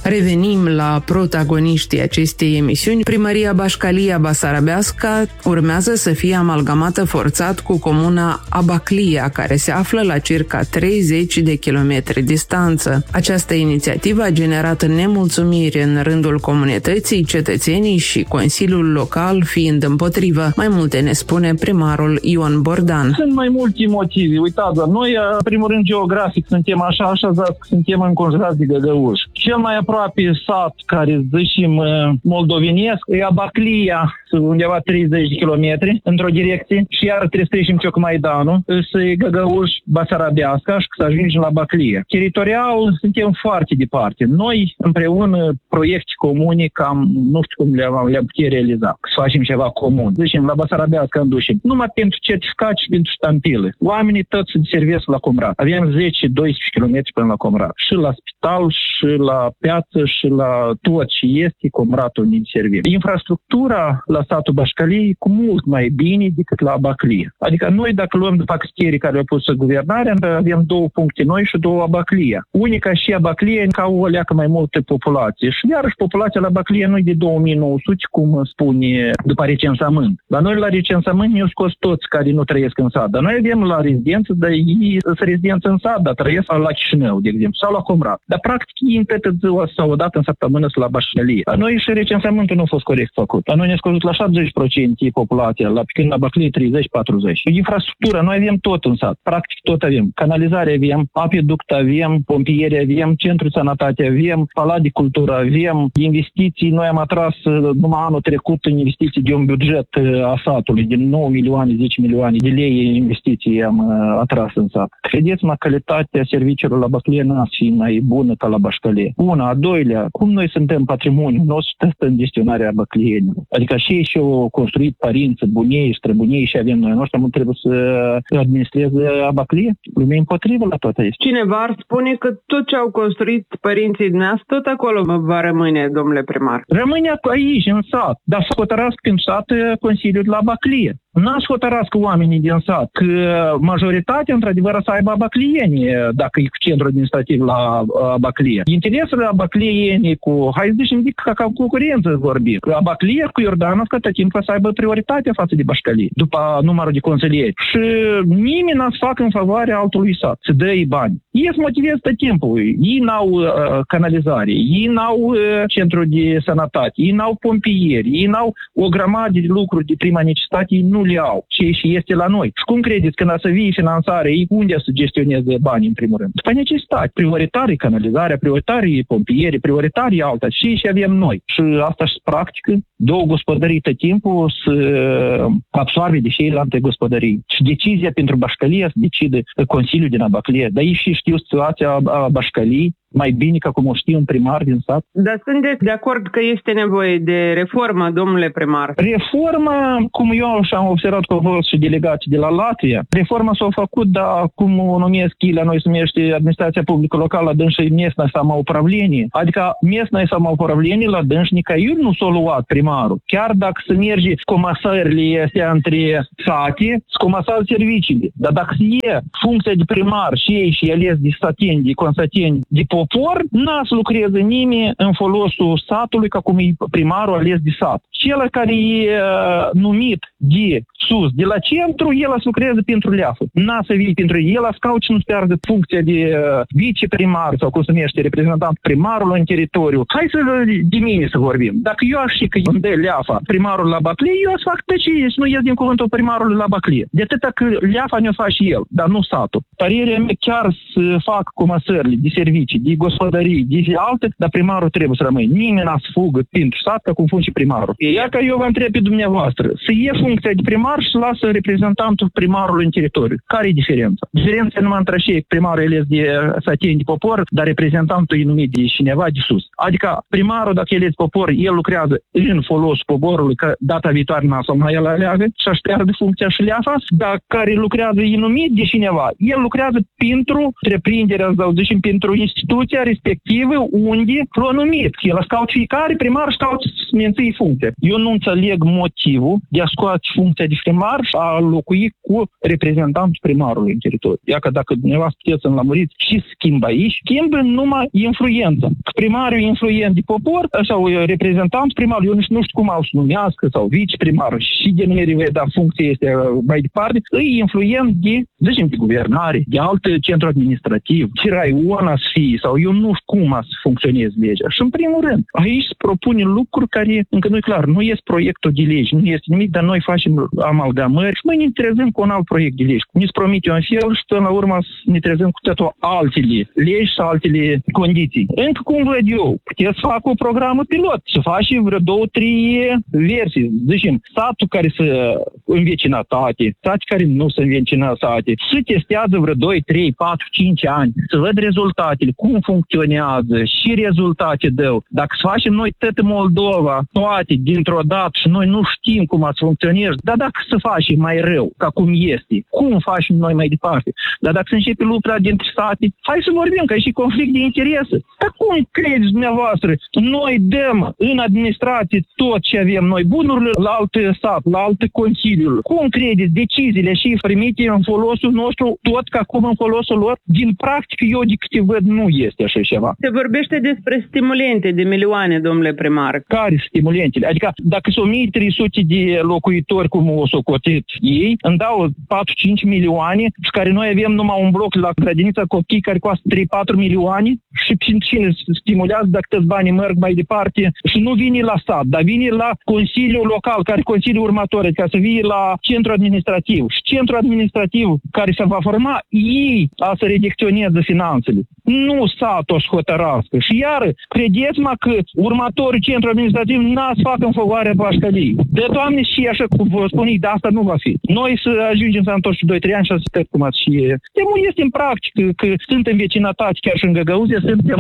Revenim la protagoniștii acestei emisiuni. Primăria Bașcalia-Basarabeasca urmează să fie amalgamată forțat cu comuna Abaclia, care se află la circa 30 de kilometri distanță. Această inițiativă a generat nemulțumiri în rândul comunității, cetățenii și Consiliul Local fiind împotrivă. Mai multe ne spune primarul Ion Bordan. Sunt mai multe motive. Uitați, noi, în primul rând, geografic suntem așa așezați, suntem înconjurați de Găgăuș. Cel mai aproape sat care zicem moldovenesc e Abaclia, undeva 30 de kilometri într-o direcție și iar trebuie să trecem Ciocmaidanul, să Găgăuș, Basarabeasca și să ajungem la Abaclia. Teritorial suntem foarte departe. Noi împreună proiecte comune cam nu știu cum le-am putea realiza, să facem ceva comun. Zicem la Basarabeasca înducem numai pentru certificat și pentru ștampile. Oamenii toți se servesc la Comrat. Avem 10-12 km până la Comrat. Și la spital, și la piață, și la tot ce este Comratul ne servim. Infrastructura la satul Bașcaliei e cu mult mai bine decât la Abaclia. Adică noi, dacă luăm după criterii care au pus guvernarea, avem 2 puncte noi și 2 Abaclia. Unica și Abaclia ca o leacă mai multă populație. Și iarăși populația la Abaclia nu e de 2900, cum spune după recensământ. La noi la recensământ ne-au scos toți care nu trăiesc în sat. Dar noi avem la rezidență, dar ei sunt rezidență în sat, dar trăiesc la Chișinău, de exemplu, sau la Comrat. Dar practic ei în toată ziua sau o dată în săptămână la Bașcalie. La noi și recensământul nu a fost corect făcut. La noi ne-a scăzut la 70% populația, când la Bașcalie 30-40. Infrastructura, noi avem tot în sat. Practic tot avem. Canalizare avem, apeduct avem, pompieri avem, centru de sănătate avem, palat de cultură avem, investiții. Noi am atras numai anul trecut în investiții de un buget a satului, de 9 milioane, 10 milioane de lei investiții am atras în sat. Credeți-mă, calitatea serviciilor la Bașcalie n-a fi mai bună ca la Bașcalie. Una, a doilea, cum noi suntem patrimoniul nostru în gestionarea baclienilor. Adică și ei și-au construit părinți, bunii, străbunii și avem noi noștri, nu trebuie să administreze Abaclie. Lumea împotrivă la toate astea. Cineva ar spune că tot ce au construit părinții dumneavoastră, tot acolo va rămâne, domnule primar. Rămâne aici, în sat, dar să hotărască în sat Consiliul la Abaclie. N-aș hotărască oamenii din sat că majoritatea, într-adevăr, să aibă abaclieni, dacă e centru administrativ la Abaclie. Interesele abaclieni hai să zicem, ca concurență vorbim. Abaclie cu Iordanovca tot timpul să aibă prioritate față de Bașcalie, după numărul de consilieri. Și nimeni n-a să facă în favoarea altului sat, să dă-i bani. Ei se motivează tot timpul. Ei n-au canalizare, ei n-au centru de sănătate, ei n-au pompieri, ei n-au o grămadă de lucruri de prima necesitate, ei nu le au. Ce și este la noi. Și cum credeți când să vii finanțare, ei unde să gestioneze banii în primul rând? După necesitate. Prioritarii canalizarea, prioritarii pompieri, prioritarii alta. Și avem noi. Și asta și practică. 2 gospodării tot timpul să absorbe de celelalte gospodării. Și decizia pentru Bașcalie să decide Consiliul din Abaclie. Dar ei și știu situația Bașcalii mai bine ca cum o știu un primar din sat. Dar sunteți de acord că este nevoie de reformă, domnule primar? Reforma, cum eu și-am observat că au fost și delegații de la Latvia, reforma s-a făcut, dar cum o numesc la noi se numește administrația publică locală, dânși местное самоуправление. Adică местное самоуправление la dânși nicăiuri nu s-a luat primarul. Chiar dacă se merge comasările astea între sate, se comasează serviciile. Dar dacă se e funcția de primar și ei și ales de sateni, de consateni, de popor, n-a să lucreze nimeni în folosul satului ca cum e primarul ales de sat. Cel care e numit de sus, de la centru, el să lucreze pentru leafă. N-a să vii pentru el, să cauți și nu-ți pierde funcția de viceprimar sau cum se numește reprezentant primarul în teritoriu. Hai să de mine să vorbim. Dacă eu aș ști că îmi dă leafa primarul la Baclie, eu să fac tăcie și nu ies din cuvântul primarului la Baclie. De atâta că leafa ne-o face el, dar nu satul. Părerea mea chiar să fac comasările de servicii, de gospodării, de alte, dar primarul trebuie să rămâne. Nimeni n-a să fugă pentru sat ca cum funcție și primarul. Iar că eu vă întreb pe dumneavoastră, să ie funcția de primar și să lasă reprezentantul primarului în teritoriu. Care e diferența? Diferența numai între și primarul ales de sateni de popor, dar reprezentantul e numit de cineva de sus. Adică primarul, dacă el e de popor, el lucrează în folosul poporului, că data viitoare n-a să mai el aleagă și aș pierde funcția și leafa, dar care lucrează e numit de cineva. El lucrează pentru întreprinderea, sau zicem, pentru instituția instituția respectivă unde l-a numit. El a scaut fiecare primar și caut să menții funcția. Eu nu înțeleg motivul de a scoate funcția de primar și a locui cu reprezentantul primarului în teritoriu. Iacă dacă dumneavoastră puteți să-mi lămuriți și schimbă aici, schimbă numai influența. Primarul e influent de popor sau reprezentantul primarului, eu nu știu cum au să numească, sau viceprimarul și de numere da funcție este mai departe, e influent de, zicem, de guvernare, de alt centru administrativ, ce raion a să fie, sau eu nu știu cum a să funcționeze legea. Și în primul rând, aici se propune lucruri care încă nu e clar, nu este proiectul de lege, nu este nimic, dar noi facem amalgamări și noi ne trezăm cu un alt proiect de lege. Ne promite un fel și până la urmă ne trezăm cu toate altele legi sau altele condiții. Încă cum văd eu, puteți să facă o programă pilot, să faci vreo 2-3 versii, zicem, satul care să în vecinătate, sate care nu sunt în vecinătate, să testează vreo 2, 3, 4, 5 ani, să văd rezultatele, cum funcționează și rezultate dau. Dacă să facem noi toată Moldova, toate dintr-o dată și noi nu știm cum ați funcționează, dar dacă să facem mai rău, ca cum este, cum facem noi mai departe, dar dacă se începe lupta dintre state, hai să vorbim, că e și conflict de interese. Dar cum credeți dumneavoastră? Noi dăm în administrație tot ce avem noi, bunurile la alt stat, la alt consiliu. Cum credeți deciziile și primite în folosul nostru, tot ca cum în folosul lor? Din practică, eu de câte văd, nu este așa ceva. Se vorbește despre stimulente de milioane, domnule primar. Care stimulentele? Adică dacă sunt 1300 de locuitori, cum o socotit ei, îmi dau 4-5 milioane și care noi avem numai un bloc la grădinița copii care costă 3-4 milioane și cine stimulează dacă toți banii merg mai departe și nu vine la stat, dar vine la Consiliul Local, care e Consiliul următor, ca să vine la centru administrativ. Și centru administrativ care se va forma, ei a să redicționeze finanțele. Nu satul o să hotărască. Și iar, credeți-mă că următorul centru administrativ n-a să facă în favoarea Bașcaliei. De Doamne, și așa cum vă spun, de asta nu va fi. Noi să ajungem să întorci 2-3 ani și să stăm cum ați și... Temul este în practică, că sunt în vecinătate, chiar și în Găgăuzie, suntem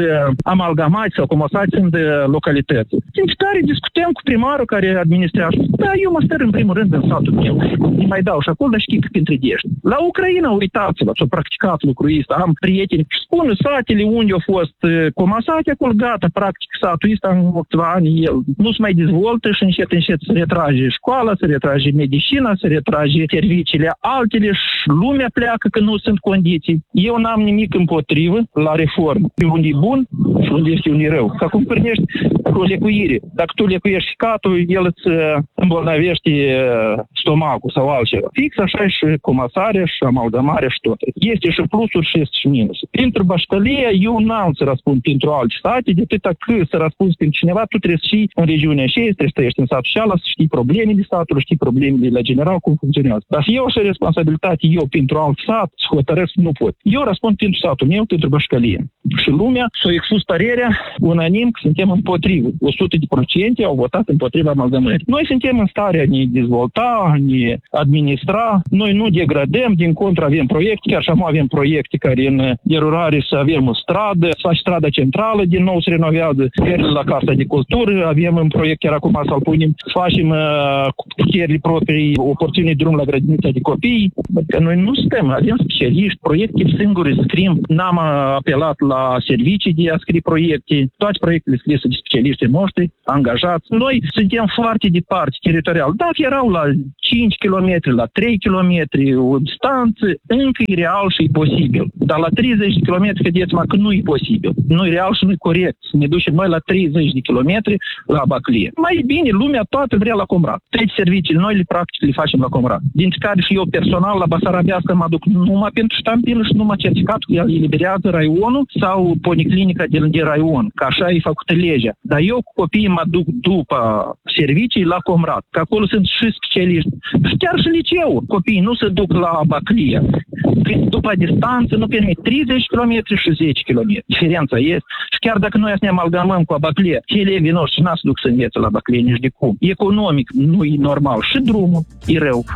amalgamați sau comosați în localități. În care discutăm cu primarul care administrează. Da, eu mă stăr în primul rând în satul meu. Îi mai dau și acolo, dar știi că printre dești. La Ucraina, uitați-vă, s-au practicat lucrul ăsta. Am prieteni și spun satele unde au fost comasate, acolo gata, practic satul ăsta în câteva ani el nu se mai dezvoltă și încet se retrage școala, se retrage medicina, se retrage serviciile altele și lumea pleacă că nu sunt condiții. Eu n-am nimic împotrivă la reformă. Unde e bun și unde este unde e rău. Ca cum pornești o lecuire. Dacă tu lecuiești ficatul, el îți îmbolnăvește stomacul sau altceva. Fix așa și comasarea și amalgamarea și tot. Este și plusuri și este și minusuri. Pentru Bașcălia, eu n-am să răspund pentru alte state, de atâta că să răspunzi pentru cineva, tu trebuie să știi în regiunea și trebuie să trăiești în satul și ala, să știi problemele statului, știi problemele la general, cum funcționează. Dar să iau și responsabilitate eu pentru alt sat, să hotărăsc, nu pot. Eu răspund pentru satul meu, pentru Bașcălie. Și lumea s-a expus părerea unanim că suntem împotrivă. 100% au votat împotriva amalgamării. Noi suntem în stare a ne dezvolta, a ne administra, noi nu degradăm, din contră avem proiecte, chiar și acum avem proiecte care în derulare să avem o stradă, să faci strada centrală, din nou se renovează la Casa de Cultură, avem un proiect chiar acum să-l punem, să facem cu puterile proprii o porțiune de drum la grădinița de copii, că noi nu suntem, avem specialiști, proiecte singuri scriem, n-am apelat la servicii de a scrie proiecte, toate proiectele scrise de specialiștii noștri, angajați. Noi suntem foarte departe teritorial. Dacă erau la 5 km, la 3 km o distanță, încă e real și e posibil. Dar la 30 de km, vedeți-mă că nu e posibil. Nu e real și nu e corect. Să ne ducem noi la 30 de km la Baclie. Mai bine, lumea toată vrea la Comrat. 3 servicii noi le practic le facem la Comrat. Dintre care și eu personal la Basarabească mă duc numai pentru ștampilă și numai certificat că el eliberează raionul sau policlinica de raion. Că așa e făcută legea. Dar eu cu copiii mă duc după servicii la Comrat. Că acolo sunt și specialiști. Și chiar și liceu. Copiii nu se duc la Baclie. După distanță nu permit 30 km și 10 km. Diferența este. Și chiar dacă noi ne amalgamăm cu Baclie, elevii noștri n-a să duc să învețe la Baclie nici de cum. Economic nu e normal. Și drumul e rău foarte.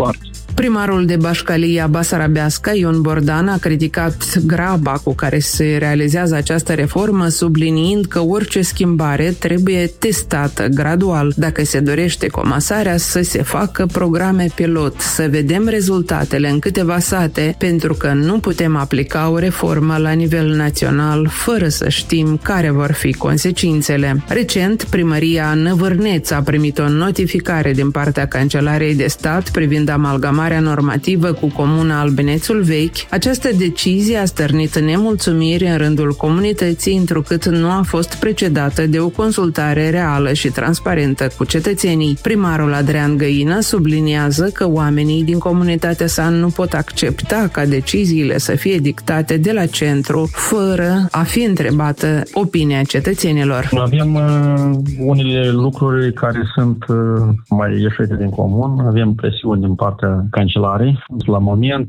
Primarul de Bașcalia Basarabeasca, Ion Bordan, a criticat graba cu care se realizează această reformă, subliniind că orice schimbare trebuie testată gradual. Dacă se dorește comasarea, să se facă programe pilot, să vedem rezultatele în câteva sate, pentru că nu putem aplica o reformă la nivel național fără să știm care vor fi consecințele. Recent, primăria Năvârneț a primit o notificare din partea Cancelarei de Stat privind amalgamarea normativă cu comuna Albinețul Vechi. Această decizie a stârnit nemulțumiri în rândul comunității, întrucât nu a fost precedată de o consultare reală și transparentă cu cetățenii. Primarul Adrian Găină subliniază că oamenii din comunitatea sa nu pot accepta ca deciziile să fie dictate de la centru, fără a fi întrebată opinia cetățenilor. Avem unele lucruri care sunt mai ieșite din comun, avem presiuni din partea Cancelarei. La moment,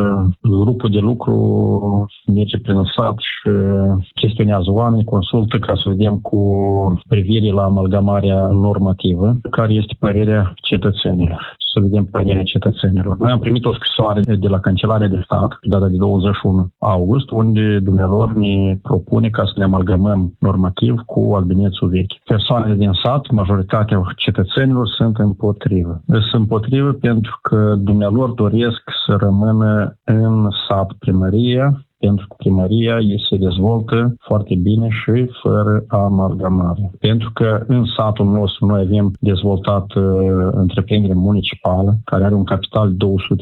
grupul de lucru merge prin sat și chestionează oameni, consultă ca să vedem cu privire la amalgamarea normativă, care este părerea cetățenilor. Să vedem părerea cetățenilor. Noi am primit o scrisoare de la Cancelarea de Stat, data de 21 august, unde dumnealor ne propune ca să ne amalgamăm normativ cu Albinețul Vechi. Persoanele din sat, majoritatea cetățenilor, sunt împotrivă. Sunt împotrivă pentru că dumnealor doresc să rămână în sat primăria, pentru că primăria se dezvoltă foarte bine și fără amalgamare. Pentru că în satul nostru noi avem dezvoltat întreprindere municipală, care are un capital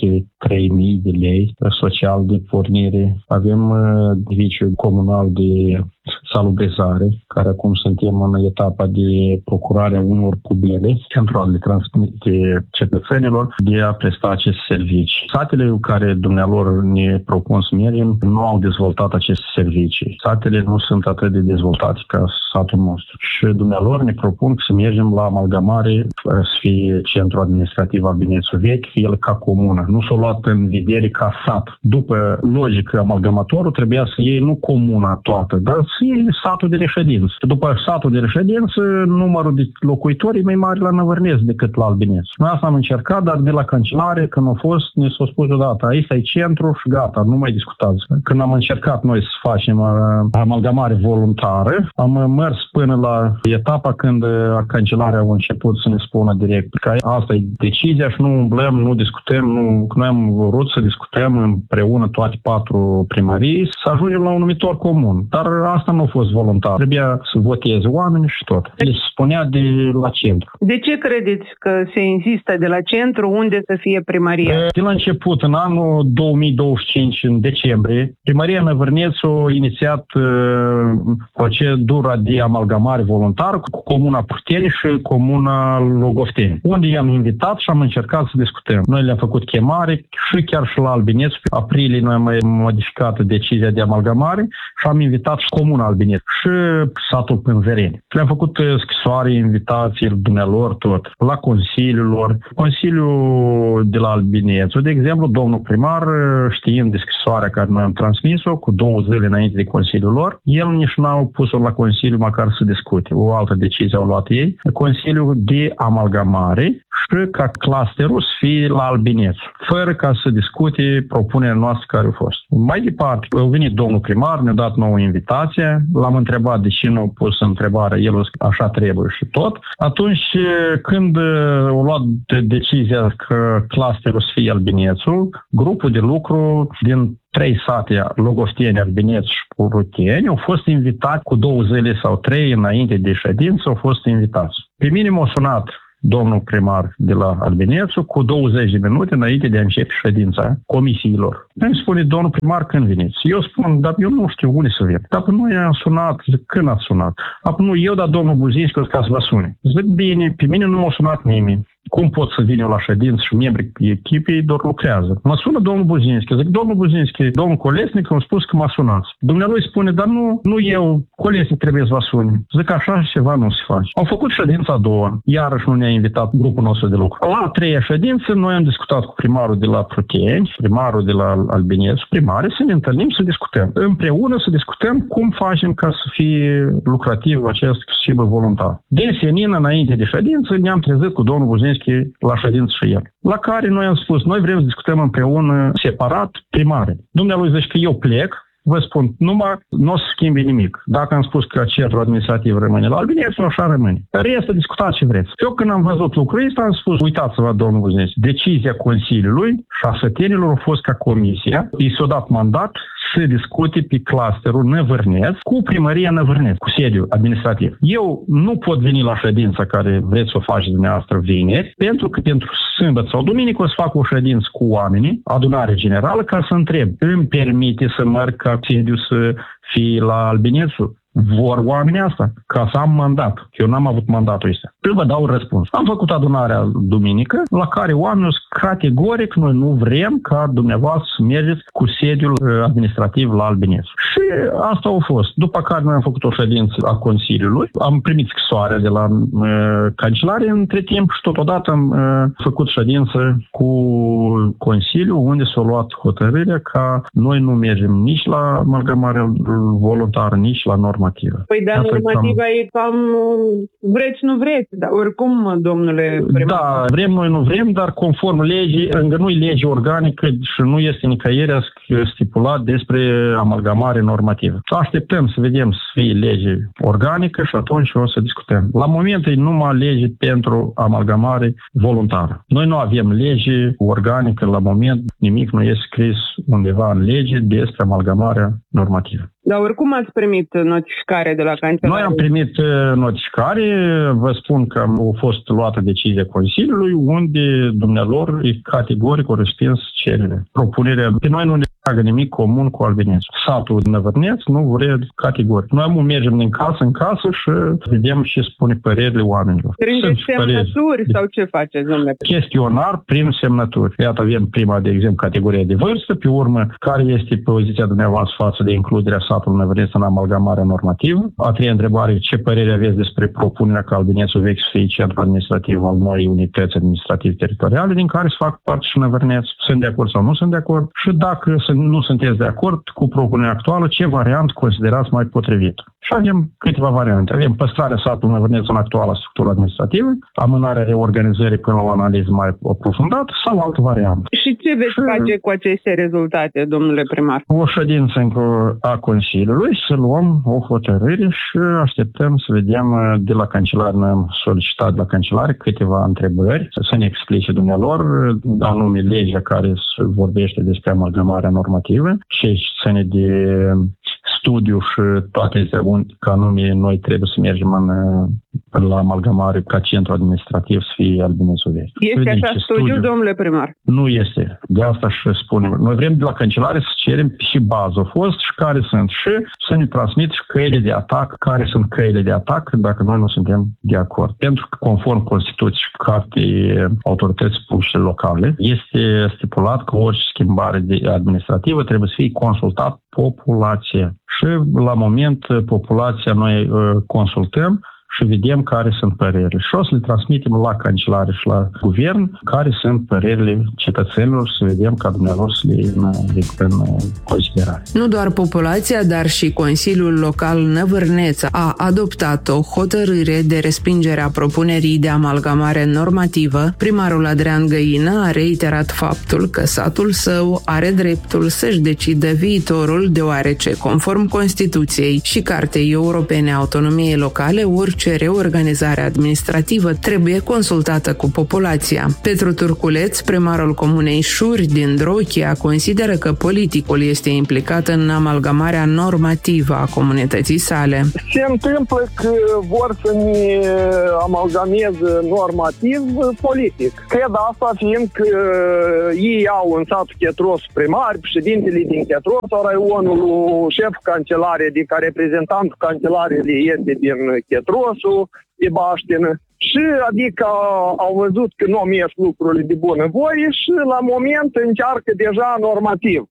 203.000 de lei, social de pornire. Avem serviciul comunal de salubrizare, care acum suntem în etapa de procurare a unor pubele pentru a le transmite cetățenilor de a presta acest servicii. Satele cu care dumnealor ne propun să mergem nu au dezvoltat aceste servicii. Satele nu sunt atât de dezvoltate ca satul nostru. Și dumnealor ne propun să mergem la amalgamare, să fie centru administrativ Albinețul Vechi, fie el ca comună. Nu s-a luat în vedere ca sat. După logică, amalgamatorul trebuia să iei nu comuna toată, dar să iei satul de reședință. După satul de reședință, numărul de locuitori e mai mare la Năvârneț decât la Albineț. Noi asta am încercat, dar de la Cancelare, când a fost, ne s-a spus deodată, aici e centru și gata, nu mai discutați. Când am încercat noi să facem amalgamare voluntară, am mers până la etapa când Cancelarea a început să ne spună direct că asta e decizia și nu umblăm, nu discutăm, noi am vrut să discutăm împreună toate 4 primării, să ajungem la un numitor comun. Dar asta nu a fost voluntar. Trebuia să voteze oameni și tot. Le spunea de la centru. De ce credeți că se insistă de la centru unde să fie primăria? De la început, în anul 2025, în decembrie, primăria Năvârneț a inițiat procedura de amalgamare voluntară cu comuna Purteni și comuna Logofteni, unde i-am invitat și am încercat să discutăm. Noi le-am făcut chemare și chiar și la Albineț. Aprilie noi am mai modificat decizia de amalgamare și am invitat și comuna Albineț și satul Pânzăreni. Le-am făcut scrisoare, invitații dumnealor, tot, la Consiliul lor. Consiliul de la Albineț, de exemplu, domnul primar, știind de scrisoarea care noi am transmis-o, cu 2 zile înainte de Consiliul lor, el nici n-au pus-o la Consiliu măcar să discute. O altă decizie au luat ei. Consiliul de amalgamare și ca clusterul să fie la Albineț, fără ca să discute propunerea noastră care a fost. Mai departe, a venit domnul primar, ne-a dat nouă invitație, l-am întrebat de ce nu a pus întrebarea, el a zis așa trebuie și tot. Atunci, când au luat decizia că clusterul să fie Albinețul, grupul de lucru din 3 sate, Logofteni, Albineț și Purteni, au fost invitați cu 2 zile sau 3 înainte de ședință, au fost invitați. Pe mine m-a sunat domnul primar de la Albinețul cu 20 de minute înainte de a începe ședința comisiilor. Îmi spune, domnul primar, când veniți? Eu spun, dar eu nu știu unde să vin. Dar noi am sunat, zic, când ați sunat? Apoi nu eu, dar domnul Buzinski, ca să vă sune. Zic, bine, pe mine nu m-a sunat nimeni. Cum pot să vin eu la ședință și membrii echipei doar lucrează? Mă sună domnul Buzinski. Zic, domnul Buzinski, domnul Colesnic a spus că mă sunați. Dumnealui spune, dar nu eu, Colesnic trebuie să vă sune. Zic, așa ceva nu se face. Am făcut ședința a doua. Iarăși nu ne-a invitat grupul nostru de lucru. La a 3-a ședință, noi am discutat cu primarul de la Purteni, primarul de la Albineț, primare, să ne întâlnim să discutăm. Împreună să discutăm cum facem ca să fie lucrativ acest schimb voluntar. De senin, înainte de ședință, ne-am trezit cu domnul Buzinski Dumineche la ședință și el. La care noi am spus, noi vrem să discutăm împreună separat primare. Dumnealui zice că eu plec, vă spun, numai nu o să schimbi nimic. Dacă am spus că centrul administrativ rămâne la Albinețu, așa rămâne. Restul discutați ce vreți. Eu când am văzut lucrul ăsta, am spus, uitați-vă, domnul Vâznescu, decizia Consiliului și a sătenilor a fost ca comisia, i s-a dat mandat să discute pe clusterul Năvârneț cu primăria Năvârneț, cu sediul administrativ. Eu nu pot veni la ședința care vreți să o faceți dumneavoastră vineri, pentru că pentru sâmbătă sau duminică o să fac o ședință cu oamenii, adunare generală, ca să întreb, îmi permite să merg ca sediu să fie la Albinețu? Vor oamenii asta? Ca să am mandat. Eu n-am avut mandatul ăsta. Eu vă dau răspuns. Am făcut adunarea duminică, la care oamenii categoric noi nu vrem ca dumneavoastră să mergeți cu sediul administrativ la Albinețu. Și asta a fost. După care noi am făcut o ședință a Consiliului, am primit scrisoarea de la Cancelare între timp și totodată am făcut ședință cu Consiliul, unde s-a luat hotărârea ca noi nu mergem nici la amalgamare voluntară, nici la normativă. Păi, dar normativa e cam vreți, nu vreți, dar oricum, domnule primar. Da, vrem, noi nu vrem, dar conform legii, încă nu e lege organică și nu este nicăieri stipulat despre amalgamare normativă. Așteptăm să vedem să fie lege organică și atunci o să discutăm. La moment e numai lege pentru amalgamare voluntară. Noi nu avem lege organică la moment, nimic nu este scris undeva în lege despre amalgamarea normativă. Dar oricum ați primit notificare de la Cancelare? Noi am primit notificare, vă spun că a fost luată decizia Consiliului, unde dumnealor categoric o respins cererea. Propunerea, pe noi nu ne leagă nimic comun cu Albinețu. Satul Năvârneț nu vrea categoric. Noi mergem din casă în casă și vedem ce spune părerile oamenilor. Prin semnături sau ce faceți, domnule? Chestionar prin semnături. Iată, avem prima, de exemplu, categoria de vârstă, pe urmă, care este poziția dumneavoastră față de includerea satului Năvârneț în amalgamarea normativă. A treia întrebare, ce părere aveți despre propunerea ca Albinețul vechi să fie centru administrativ al noii unități administrative teritoriale, din care să fac parte și Năvârneț? Sunt de acord sau nu sunt de acord? Și dacă nu sunteți de acord cu propunerea actuală, ce variant considerați mai potrivit? Și avem câteva variante. Avem păstrarea satului Năvârneț în actuala structură administrativă, amânarea reorganizării până la o analiză mai aprofundată sau altă variantă. Și ce veți face cu aceste rezultate, domnule primar? O ședință a Consiliului, să luăm o hotărâre și așteptăm să vedem de la Cancelare. Noi am solicitat de la Cancelare câteva întrebări, să ne explice dumnealor anume legea care vorbește despre amalgamarea normativă, ce ține de studiu și toate astea, că anume noi trebuie să mergem la amalgamare ca centru administrativ să fie Albinețul Vechi. Este așa studiu, domnule primar? Nu este. De asta și spunem. Noi vrem de la Cancelare să cerem și bază a fost și care sunt și să ne transmit și căile de atac, care sunt căile de atac dacă noi nu suntem de acord. Pentru că conform Constituției și Cartei Autorității Publice Locale este stipulat că orice schimbare administrativă trebuie să fie consultat populația. Și la moment populația noi consultăm și vedem care sunt părerile. Și o să le transmitem la Cancelare și la Guvern care sunt părerile cetățenilor, să vedem ca dumneavoastră să le iei în considerare. Nu doar populația, dar și Consiliul Local Năvârneț a adoptat o hotărâre de respingere a propunerii de amalgamare normativă. Primarul Adrian Găină a reiterat faptul că satul său are dreptul să-și decidă viitorul, deoarece, conform Constituției și Cartei Europene a Autonomiei Locale, orice reorganizare administrativă trebuie consultată cu populația. Petru Turculeț, primarul comunei Șuri din Drochia, consideră că politicul este implicat în amalgamarea normativă a comunității sale. Se întâmplă că vor să ne amalgameze normativ politic. Cred asta fiindcă ei au în satul Chetros primari, președintele din Chetros, sau raionul șef cancelare, adică reprezentantul cancelarei este din Chetros, de Baștină. Și adică au văzut că nu au mers lucrurile de bunăvoie și la moment încearcă deja normativ.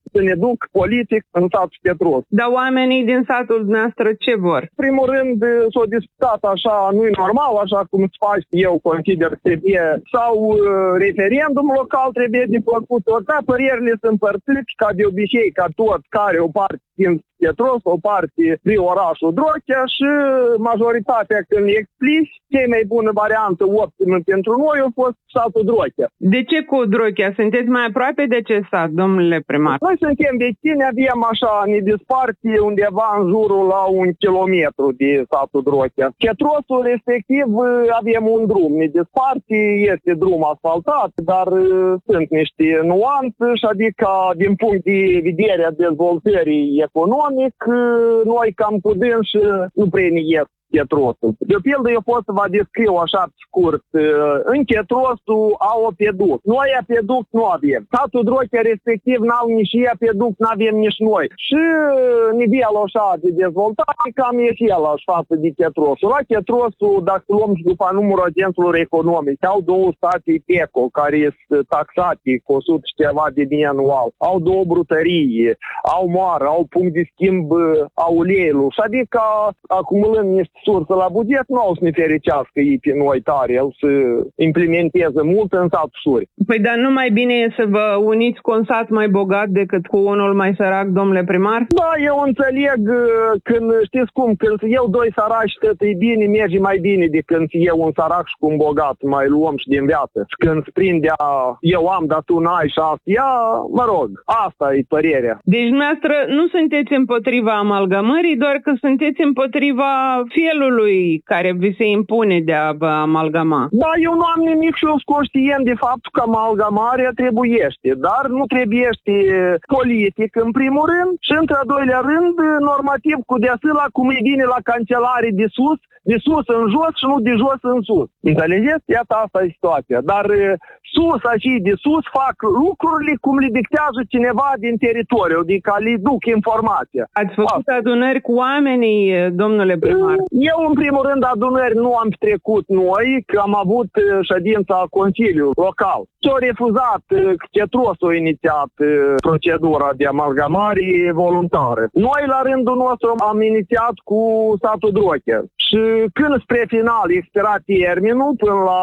să ne duc politic în satul Pietros. Dar oamenii din satul dumneavoastră ce vor? În primul rând s-au discutat așa, nu-i normal, așa cum îți faci, eu consider că trebuie, sau referendum local trebuie de făcut, ori părerile sunt împărțite, ca de obicei, ca tot care o parte din Pietros, o parte prin orașul Drochea și majoritatea când le explici, cea mai bună variantă optimă pentru noi a fost satul Drochea. De ce cu Drochea? Sunteți mai aproape de ce sat, domnule primar? Noi suntem vecini, avem așa, ne disparte undeva în jurul la 1 kilometru de satul Drochea. Pietrosul respectiv avem un drum, ne disparte, este drum asfaltat, dar sunt niște nuanțe și adică din punct de vedere a dezvoltării economic, noi cam cu dânsi nu prea ne ies Pietrosul. De pildă, eu pot să vă descriu așa scurt. În Pietrosul au o peduc. Noi a peduc nu avem. Satul Drochea respectiv n-au nici ea peduc, n-avem nici noi. Și nivelul așa de dezvoltare cam e același față de Pietrosul. La Pietrosul, dacă luăm și după numărul agenților economici, au 2 stații PECO care sunt taxate cu 100 și ceva de mii anual. Au 2 brutării, au moară, au punct de schimb a uleiului. Și adică acumulând niște sursă la buget, nu au să ne fericească ei pe noi tare, el să implementeze mult în satul Suri. Păi dar nu mai bine e să vă uniți cu un sat mai bogat decât cu unul mai sărac, domnule primar? Da, eu înțeleg când, știți cum, când eu 2 săraci și tot e bine, merge mai bine decât când eu un sărac și cu un bogat, mai luăm și din viață. Și când se prindea, eu am, dar tu n-ai și asta, ia, mă rog, asta e părerea. Deci dumneavoastră nu sunteți împotriva amalgamării, doar că sunteți împotriva felului care vi se impune de a vă amalgama. Da, eu nu am nimic și eu sunt conștient de faptul că amalgamarea trebuiește, dar nu trebuiește politic în primul rând și într-al doilea rând normativ cu deasila cum e bine la cancelarii de sus în jos și nu de jos în sus. Înțelegeți? Iată, asta e situația. Dar sus, așa de sus, fac lucrurile cum le dictează cineva din teritoriu, adică le duc informația. Ați făcut adunări cu oamenii, domnule primar? Eu, în primul rând, adunări nu am trecut noi, că am avut ședința Consiliului Local. S-a refuzat, Pietrosul a inițiat procedura de amalgamare voluntară. Noi, la rândul nostru, am inițiat cu satul Drochea. Și când spre final expira termenul, până la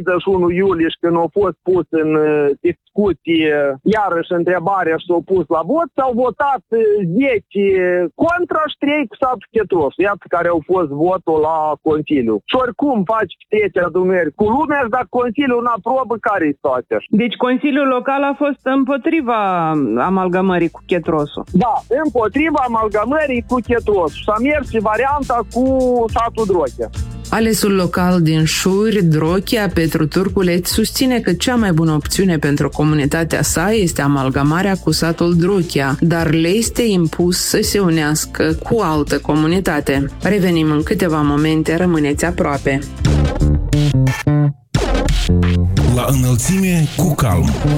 31 iulie și când a fost pus în discuție, iarăși întrebarea și s-a pus la vot, s-au votat 10 contra și 3 cu satul Pietrosul. Iată care au fost votul la Consiliu. Și oricum faci 10 adunări cu lumea și dacă Consiliul nu aprobă, care e situația? Deci Consiliul Local a fost împotriva amalgamării cu Pietrosul. Da, împotriva amalgamării cu Pietrosul. Și a mers și varianta cu satul Drochea. Alesul local din Șuri, Drochea, Petru Turculeț, susține că cea mai bună opțiune pentru comunitatea sa este amalgamarea cu satul Drochea, dar le este impus să se unească cu altă comunitate. Revenim în câteva momente, rămâneți aproape. La înălțime cu calm.